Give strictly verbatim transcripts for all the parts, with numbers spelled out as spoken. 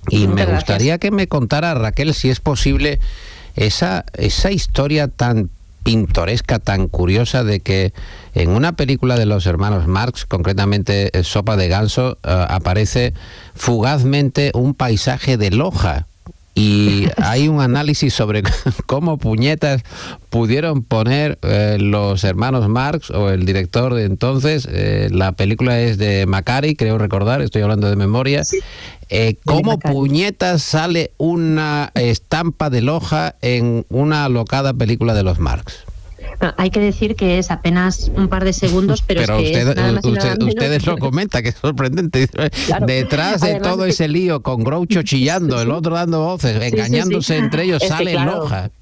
Y Muchas me gracias. gustaría que me contara, Raquel, si es posible, esa, esa historia tan pintoresca, tan curiosa de que en una película de los hermanos Marx, concretamente eh, Sopa de Ganso, uh, aparece fugazmente un paisaje de Loja. Y hay un análisis sobre cómo puñetas pudieron poner eh, los hermanos Marx o el director de entonces, eh, la película es de Macari, creo recordar, estoy hablando de memoria, Sí. eh, cómo puñetas sale una estampa de Loja en una alocada película de los Marx. No, hay que decir que es apenas un par de segundos, pero, Pero es que usted, es nada más y usted, nada menos. ustedes lo comentan, que es sorprendente. Claro. Detrás de Además, todo ese lío, con Groucho chillando, sí, sí. el otro dando voces, Sí, sí, engañándose sí. entre ellos, Es que, sale claro, Loja.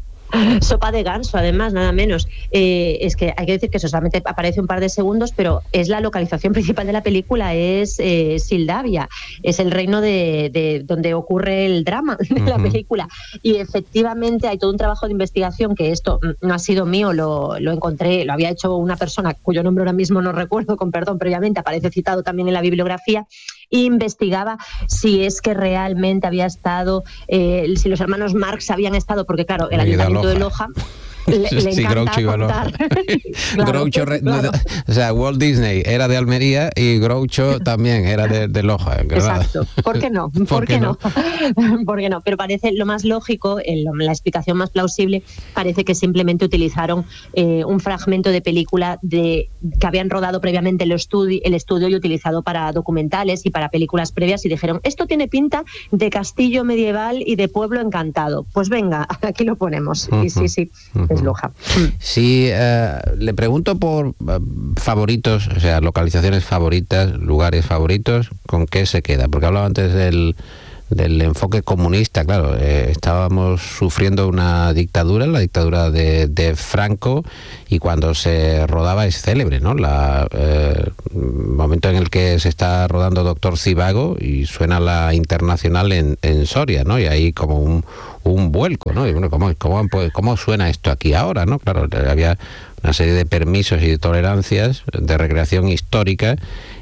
Sopa de Ganso, además, nada menos. Eh, es que hay que decir que eso solamente aparece un par de segundos, pero es la localización principal de la película, es eh, Sildavia, es el reino de, de donde ocurre el drama de la Ujú. película. Y efectivamente hay todo un trabajo de investigación, que esto no ha sido mío, lo, lo encontré, lo había hecho una persona cuyo nombre ahora mismo no recuerdo, con perdón, previamente, aparece citado también en la bibliografía, e investigaba si es que realmente había estado, eh, si los hermanos Marx habían estado, porque claro, el Había ido a ayuntamiento de Loja. Loja le, le Sí, encanta Groucho iba a Loja. contar. Claro, Groucho, re- claro. o sea, Walt Disney era de Almería y Groucho también era de, de Loja, ¿verdad? Exacto. ¿Por qué no? ¿Por, ¿Por qué qué no? ¿Por qué no? Pero parece lo más lógico, el- la explicación más plausible, parece que simplemente utilizaron eh, un fragmento de película de que habían rodado previamente el estudio, el estudio y utilizado para documentales y para películas previas, y dijeron, esto tiene pinta de castillo medieval y de pueblo encantado. Pues venga, aquí lo ponemos. Y sí, sí, es Loja. Sí, eh, le pregunto por eh, favoritos, o sea, localizaciones favoritas, lugares favoritos, ¿con qué se queda? Porque hablaba antes del, del enfoque comunista, claro, eh, estábamos sufriendo una dictadura, la dictadura de, de Franco, y cuando se rodaba es célebre, ¿no? La eh, momento en el que se está rodando Doctor Zivago y suena la Internacional en, en Soria, ¿no? Y ahí como un un vuelco, ¿no? Y bueno, ¿cómo, cómo, ¿cómo suena esto aquí ahora, no? Claro, había una serie de permisos y de tolerancias de recreación histórica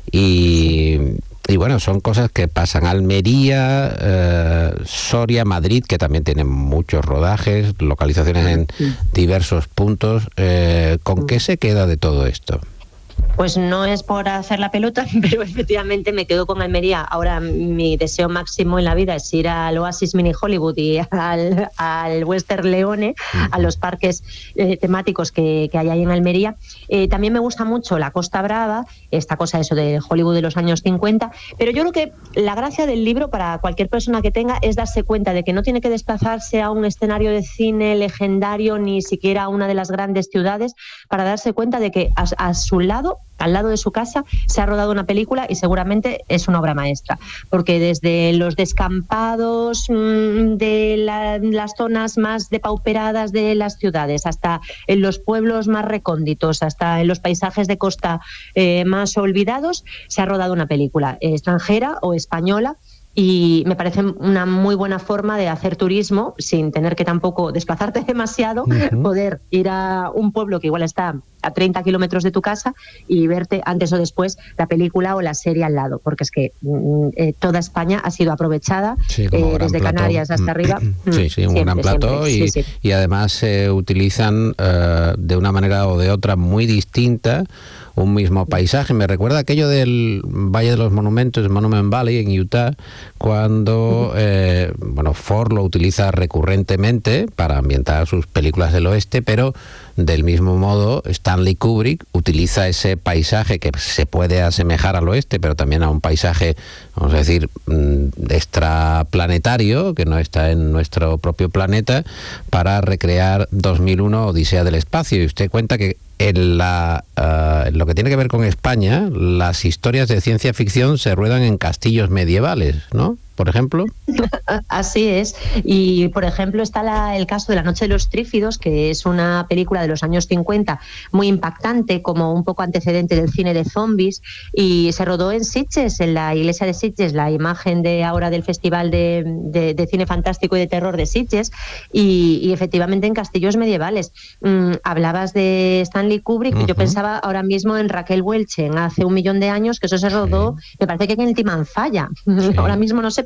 y, y bueno, son cosas que pasan. Almería, eh, Soria, Madrid, que también tienen muchos rodajes, localizaciones en diversos puntos. Eh, ¿Con qué se queda de todo esto? Pues no es por hacer la pelota, pero efectivamente me quedo con Almería. Ahora mi deseo máximo en la vida es ir al Oasis Mini Hollywood y al, al Western Leone, a los parques eh, temáticos que, que hay ahí en Almería. Eh, también me gusta mucho la Costa Brava, esta cosa eso de Hollywood de los años cincuenta, pero yo creo que la gracia del libro para cualquier persona que tenga es darse cuenta de que no tiene que desplazarse a un escenario de cine legendario ni siquiera a una de las grandes ciudades para darse cuenta de que a, a su lado, al lado de su casa, se ha rodado una película y seguramente es una obra maestra, porque desde los descampados mmm, de la, las zonas más depauperadas de las ciudades hasta en los pueblos más recónditos, hasta en los paisajes de costa eh, más olvidados, se ha rodado una película eh, extranjera o española. Y me parece una muy buena forma de hacer turismo sin tener que tampoco desplazarte demasiado, uh-huh. Poder ir a un pueblo que igual está a treinta kilómetros de tu casa y verte antes o después la película o la serie al lado, porque es que eh, toda España ha sido aprovechada, sí, eh, desde plató. Canarias hasta arriba. Sí, sí, un gran plató y, sí, sí. y además se utilizan uh, de una manera o de otra muy distinta un mismo paisaje. Me recuerda aquello del Valle de los Monumentos, Monument Valley en Utah, cuando eh, bueno, Ford lo utiliza recurrentemente para ambientar sus películas del oeste, pero del mismo modo Stanley Kubrick utiliza ese paisaje que se puede asemejar al oeste, pero también a un paisaje, vamos a decir, extraplanetario, que no está en nuestro propio planeta, para recrear dos mil uno Odisea del Espacio. Y usted cuenta que en, la, uh, en lo que tiene que ver con España, las historias de ciencia ficción se ruedan en castillos medievales, ¿no? Por ejemplo. Así es. Y, por ejemplo, está la, el caso de La Noche de los Trífidos, que es una película de los años cincuenta muy impactante, como un poco antecedente del cine de zombies, y se rodó en Sitges, en la iglesia de Sitges, la imagen de ahora del Festival de, de, de Cine Fantástico y de Terror de Sitges, y, y efectivamente en castillos medievales. Mm, hablabas de Stanley Kubrick, uh-huh. Yo pensaba ahora mismo en Raquel Welch, en hace un millón de años, que eso se rodó, sí. Me parece que en el Timanfaya. Sí. Ahora mismo no sé, pero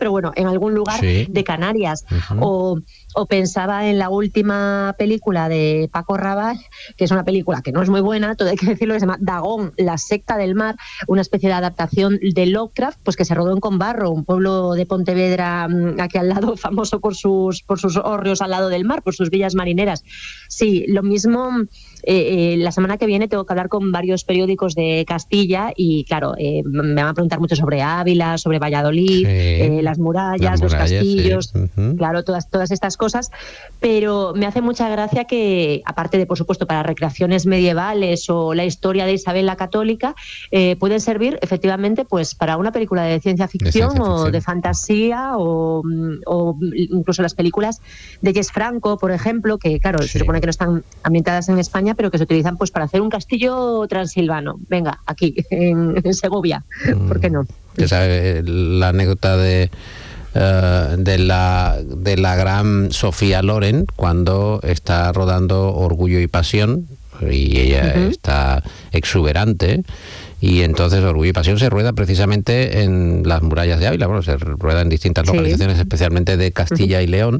pero bueno, en algún lugar sí. de Canarias. Uh-huh. O, o pensaba en la última película de Paco Rabanne, que es una película que no es muy buena, todo hay que decirlo, que se llama Dagón, la secta del mar, una especie de adaptación de Lovecraft, pues que se rodó en Conbarro, un pueblo de Pontevedra aquí al lado, famoso por sus, por sus hórreos al lado del mar, por sus villas marineras. Sí, lo mismo... Eh, eh, la semana que viene tengo que hablar con varios periódicos de Castilla y claro, eh, me van a preguntar mucho sobre Ávila, sobre Valladolid, sí. eh, las murallas, las los murallas, castillos, sí. uh-huh. claro, todas, todas estas cosas, pero me hace mucha gracia que, aparte de, por supuesto, para recreaciones medievales o la historia de Isabel la Católica, eh, pueden servir efectivamente pues para una película de ciencia ficción, de ciencia ficción. o de fantasía o, o incluso las películas de Jess Franco, por ejemplo, que claro, sí. se supone que no están ambientadas en España, pero que se utilizan pues para hacer un castillo transilvano. Venga, aquí, en, en Segovia. ¿Por qué no? Ya sabes, la anécdota de, uh, de, la, de la gran Sofía Loren, cuando está rodando Orgullo y Pasión, y ella uh-huh. está exuberante, y entonces Orgullo y Pasión se rueda precisamente en las murallas de Ávila, bueno, se rueda en distintas localizaciones, sí. especialmente de Castilla uh-huh. y León,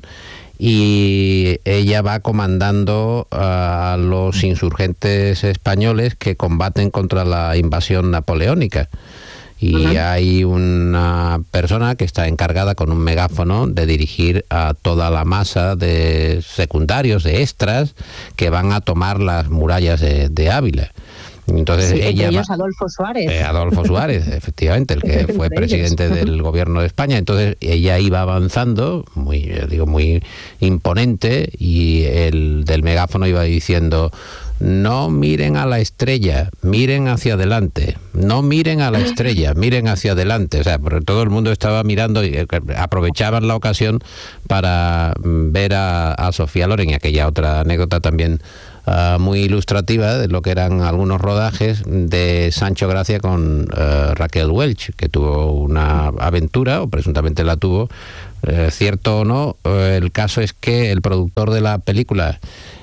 y ella va comandando a los insurgentes españoles que combaten contra la invasión napoleónica. Y uh-huh. hay una persona que está encargada con un megáfono de dirigir a toda la masa de secundarios, de extras, que van a tomar las murallas de, de Ávila. Entonces sí, ella ellos va, Adolfo Suárez. Eh, Adolfo Suárez, efectivamente, el que fue presidente del gobierno de España. Entonces ella iba avanzando, muy, digo, muy imponente, y el del megáfono iba diciendo: no miren a la estrella, miren hacia adelante. No miren a la estrella, miren hacia adelante. O sea, porque todo el mundo estaba mirando y aprovechaban la ocasión para ver a, a Sofía Loren. Y aquella otra anécdota también Uh, muy ilustrativa de lo que eran algunos rodajes de Sancho Gracia con uh, Raquel Welch, que tuvo una aventura, o presuntamente la tuvo, uh, cierto o no, uh, el caso es que el productor de la película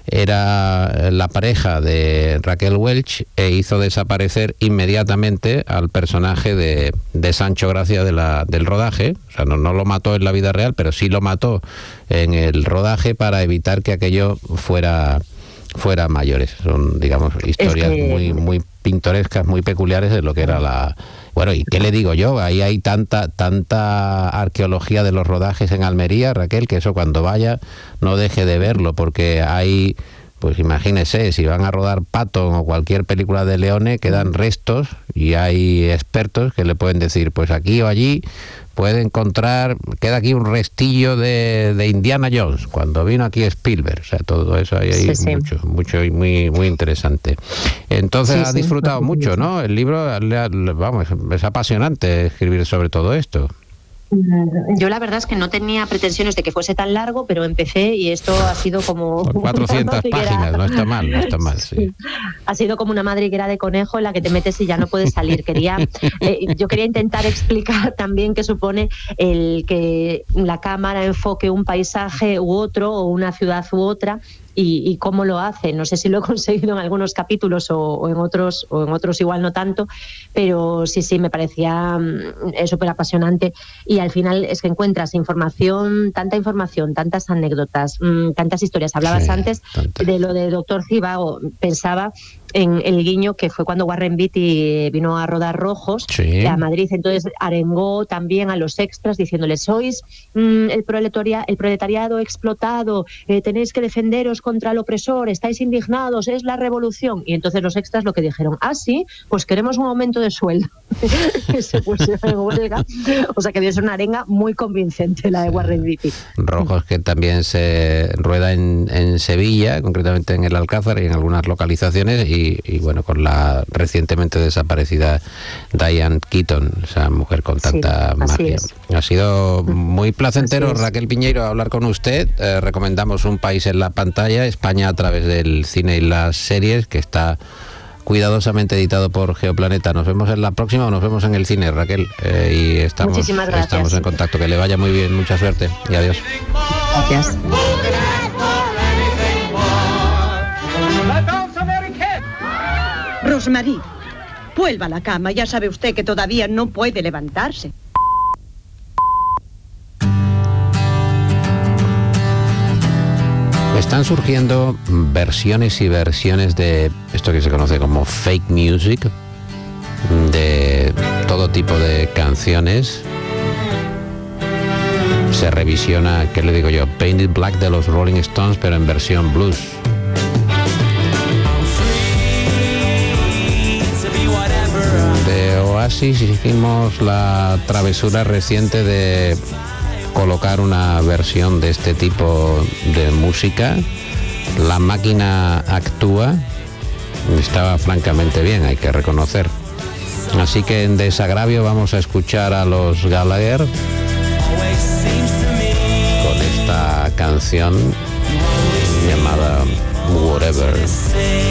era la pareja de Raquel Welch e hizo desaparecer inmediatamente al personaje de, de Sancho Gracia de la, del rodaje. O sea, no, no lo mató en la vida real, pero sí lo mató en el rodaje para evitar que aquello fuera... fuera mayores. Son, digamos, historias es que... muy muy pintorescas, muy peculiares de lo que era la... Bueno, ¿y qué le digo yo? Ahí hay tanta tanta arqueología de los rodajes en Almería, Raquel, que eso cuando vaya no deje de verlo, porque hay... Pues imagínese, si van a rodar Patton o cualquier película de Leone, quedan restos y hay expertos que le pueden decir, pues aquí o allí puede encontrar, queda aquí un restillo de, de Indiana Jones, cuando vino aquí Spielberg. O sea, todo eso hay ahí sí, mucho, sí. mucho y muy, muy interesante. Entonces sí, ha disfrutado sí, mucho, ¿no? El libro, vamos, es apasionante escribir sobre todo esto. Yo la verdad es que no tenía pretensiones de que fuese tan largo, pero empecé y esto ha sido como... cuatrocientas páginas, no está mal, no está mal, sí. Ha sido como una madriguera de conejo en la que te metes y ya no puedes salir. Quería, eh, yo quería intentar explicar también qué supone el que la cámara enfoque un paisaje u otro, o una ciudad u otra, Y, y cómo lo hace. No sé si lo he conseguido en algunos capítulos o, o en otros o en otros igual no tanto, pero sí, sí, me parecía eh, súper apasionante. Y al final es que encuentras información, tanta información, tantas anécdotas, mmm, tantas historias. Hablabas sí, antes tanto. de lo de Doctor Zhivago. Pensaba en el guiño que fue cuando Warren Beatty vino a rodar Rojos sí. a Madrid. Entonces arengó también a los extras diciéndoles: sois mmm, el, proletaria, el proletariado explotado, eh, tenéis que defenderos contra el opresor, estáis indignados, es la revolución. Y entonces los extras lo que dijeron: ah, sí, pues queremos un aumento de sueldo. Se pusieron en huelga. O sea que debe ser una arenga muy convincente la de Warren Beatty. Rojos, que también se rueda en, en Sevilla, concretamente en el Alcázar y en algunas localizaciones, y, y bueno, con la recientemente desaparecida Diane Keaton, esa mujer con tanta sí, magia. Es. Ha sido muy placentero, Raquel Piñeiro, hablar con usted. Eh, recomendamos Un país en la pantalla, España a través del cine y las series, que está cuidadosamente editado por Geoplaneta. Nos vemos en la próxima o nos vemos en el cine, Raquel. Eh, y estamos, estamos en contacto. Que le vaya muy bien, mucha suerte y adiós. Gracias. Rosmarie, vuelva a la cama. Ya sabe usted que todavía no puede levantarse. Están surgiendo versiones y versiones de esto que se conoce como fake music, de todo tipo de canciones. Se revisiona, ¿qué le digo yo? Painted Black de los Rolling Stones, pero en versión blues. De Oasis hicimos la travesura reciente de colocar una versión de este tipo de música. La máquina actúa, estaba francamente bien, hay que reconocer. Así que en desagravio vamos a escuchar a los Gallagher con esta canción llamada Whatever.